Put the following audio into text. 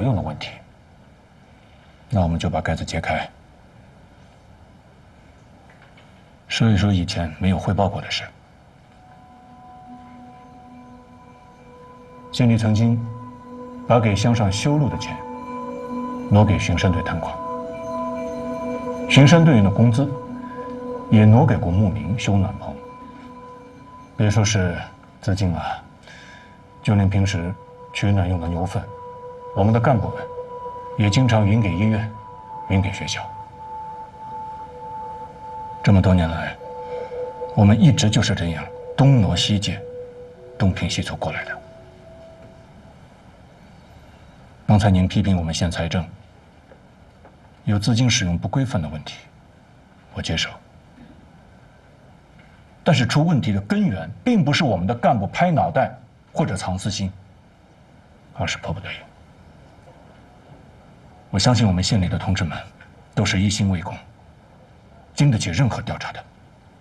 用的问题，那我们就把盖子揭开，说一说以前没有汇报过的事。县里曾经把给乡上修路的钱挪给巡山队摊款，巡山队员的工资也挪给过牧民修暖棚。别说是资金了，就连平时取暖用的牛粪，我们的干部们也经常匀给医院，匀给学校。这么多年来，我们一直就是这样东挪西借，东拼西凑过来的。刚才您批评我们县财政有资金使用不规范的问题，我接受。但是出问题的根源并不是我们的干部拍脑袋或者藏私心，而是迫不得已。我相信我们县里的同志们都是一心为公，经得起任何调查的。